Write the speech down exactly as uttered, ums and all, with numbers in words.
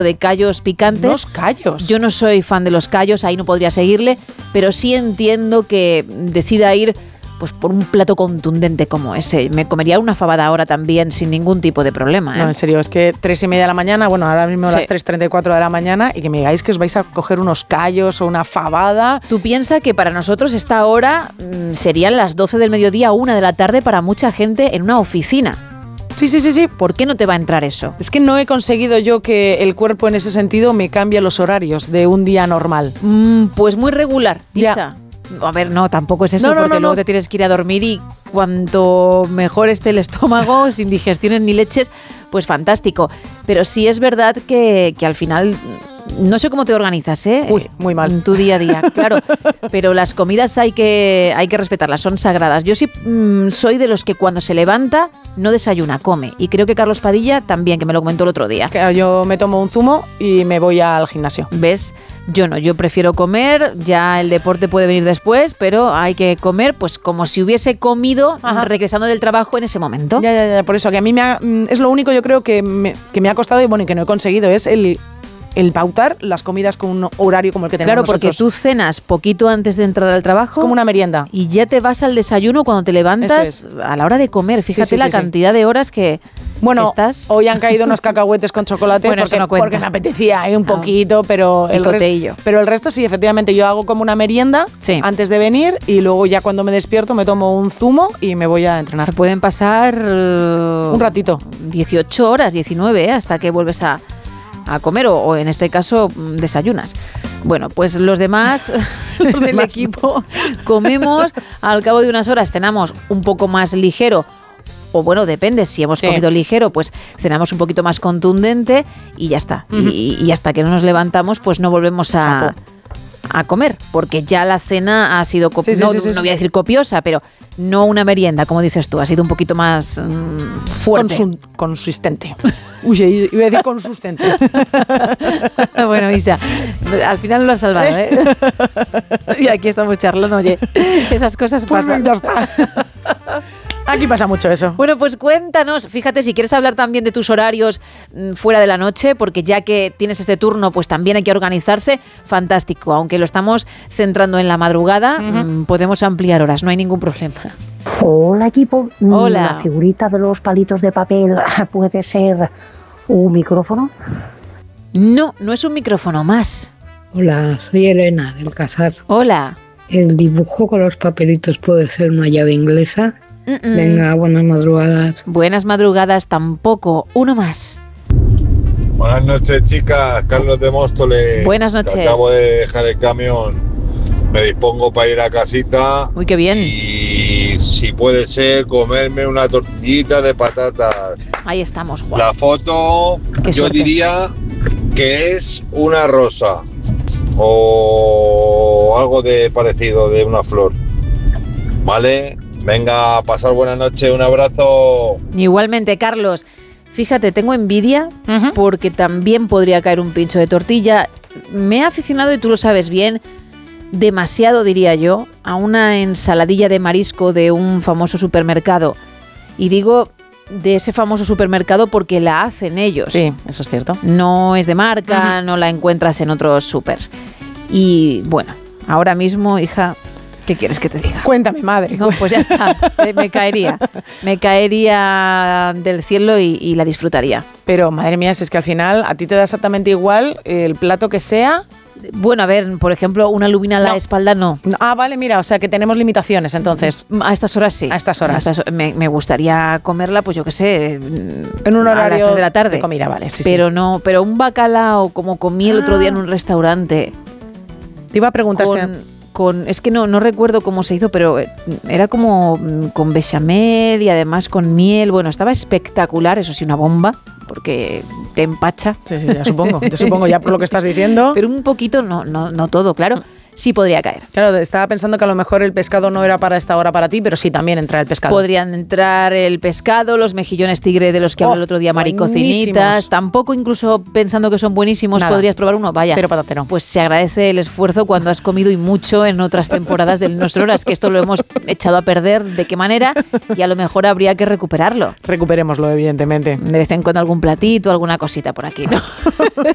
de callos picantes. Los callos. Yo no soy fan de los callos, ahí no podría seguirle, pero sí entiendo que decida ir pues por un plato contundente como ese. Me comería una fabada ahora también sin ningún tipo de problema, ¿eh? No, en serio, es que tres y media de la mañana, bueno, ahora mismo Sí. las tres treinta y cuatro de la mañana, y que me digáis que os vais a coger unos callos o una fabada. Tú piensas que para nosotros esta hora mmm, serían las doce del mediodía, una de la tarde para mucha gente en una oficina. Sí, sí, sí, sí. ¿Por qué no te va a entrar eso? Es que no he conseguido yo que el cuerpo en ese sentido me cambie los horarios de un día normal. Mm, pues muy regular, Ya. Isa. A ver, no, tampoco es eso, No, no, porque no, luego no. te tienes que ir a dormir y cuanto mejor esté el estómago, sin digestiones ni leches, pues fantástico. Pero sí es verdad que, que al final, no sé cómo te organizas, ¿eh? Uy, muy mal. En tu día a día, claro. Pero las comidas hay que, hay que respetarlas, son sagradas. Yo sí mmm, soy de los que cuando se levanta no desayuna, come. Y creo que Carlos Padilla también, que me lo comentó el otro día. Claro, yo me tomo un zumo y me voy al gimnasio. ¿Ves? Yo no, yo prefiero comer, ya el deporte puede venir después, pero hay que comer pues como si hubiese comido Ajá. regresando del trabajo en ese momento. Ya, ya, ya, por eso que a mí me ha, mm, es lo único yo creo que me, que me ha costado y bueno, y que no he conseguido, es el, el pautar las comidas con un horario como el que tenemos Claro, porque nosotros. tú cenas poquito antes de entrar al trabajo. Es como una merienda. Y ya te vas al desayuno cuando te levantas Eso a la hora de comer. Fíjate Sí, sí, la sí, sí. cantidad de horas que Bueno, estás. hoy han caído unos cacahuetes con chocolate Bueno, eso porque, no cuenta. porque me apetecía ¿eh? un Ah, poquito, pero el, picoteillo. res- pero el resto sí, efectivamente, yo hago como una merienda Sí. antes de venir y luego ya cuando me despierto me tomo un zumo y me voy a entrenar. Se pueden pasar uh, Un ratito. dieciocho horas, diecinueve, ¿eh? Hasta que vuelves a, a comer o, o en este caso mm, desayunas. Bueno, pues los demás, los del demás equipo, comemos, al cabo de unas horas cenamos un poco más ligero. O bueno, depende, si hemos Sí. comido ligero, pues cenamos un poquito más contundente y ya está. Ujú. y, y hasta que no nos levantamos, pues no volvemos a, Chapo. a comer, porque ya la cena ha sido copiosa. Sí, sí, no, sí, sí, no sí. voy a decir copiosa, pero no una merienda, como dices tú, ha sido un poquito más mm, fuerte. Consun- consistente. Uy, iba a decir consistente. Bueno, Isa, al final lo has salvado, ¿eh? Y aquí estamos charlando, oye, esas cosas Pues pasan. ya está. Aquí pasa mucho eso. Bueno, pues cuéntanos, fíjate, si quieres hablar también de tus horarios mm, fuera de la noche, porque ya que tienes este turno, pues también hay que organizarse, fantástico. Aunque lo estamos centrando en la madrugada, mm, podemos ampliar horas, no hay ningún problema. Hola equipo. Mm, Hola. La figurita de los palitos de papel puede ser un micrófono. No, no es un micrófono más. Hola, soy Elena del Cazar. Hola. El dibujo con los papelitos puede ser una llave inglesa. Mm-mm. Venga, buenas madrugadas. Buenas madrugadas tampoco, uno más. Buenas noches, chicas. Carlos de Móstoles. Buenas noches. Acabo de dejar el camión. Me dispongo para ir a casita. Uy, qué bien. Y si puede ser, comerme una tortillita de patatas. Ahí estamos, Juan. La foto, Qué yo suerte. diría que es una rosa. O algo de parecido, de una flor. ¿Vale? Venga, a pasar buena noche. Un abrazo. Igualmente, Carlos. Fíjate, tengo envidia Ujú. porque también podría caer un pincho de tortilla. Me he aficionado, y tú lo sabes bien, demasiado diría yo, a una ensaladilla de marisco de un famoso supermercado. Y digo de ese famoso supermercado porque la hacen ellos. Sí, eso es cierto. No es de marca, no la encuentras en otros supers. Y bueno, ahora mismo, hija, ¿qué quieres que te diga? Cuéntame, madre. No, pues ya está, eh, me caería. Me caería del cielo y, y la disfrutaría. Pero madre mía, si es que al final a ti te da exactamente igual el plato que sea. Bueno, a ver, por ejemplo, una lubina a la No. espalda no. Ah, vale, mira, o sea que tenemos limitaciones entonces. A estas horas sí. A estas horas. A estas- me, me gustaría comerla, pues yo qué sé, En un a horario las tres de la tarde. de comida, vale, sí, pero sí. no, pero un bacalao como comí el otro Ah. día en un restaurante. Te iba a preguntar si- Con, con- es que no, no recuerdo cómo se hizo, pero eh, era como mm, con bechamel y además con miel. Bueno, estaba espectacular, eso sí, una bomba, porque te empacha. Sí, sí, ya supongo. Te supongo ya por lo que estás diciendo. Pero un poquito, no, no, no todo, claro, sí podría caer. Claro, estaba pensando que a lo mejor el pescado no era para esta hora para ti, pero sí también entra el pescado. Podrían entrar el pescado, los mejillones tigre de los que Oh, hablé el otro día, maricocinitas. buenísimos. Tampoco, incluso pensando que son buenísimos, Nada. podrías probar uno. Vaya, Cero patatero. pues se agradece el esfuerzo cuando has comido y mucho en otras temporadas de Nuestro Horas, que esto lo hemos echado a perder. ¿De qué manera? Y a lo mejor habría que recuperarlo. Recuperémoslo, evidentemente. De vez en cuando algún platito, alguna cosita por aquí, ¿no?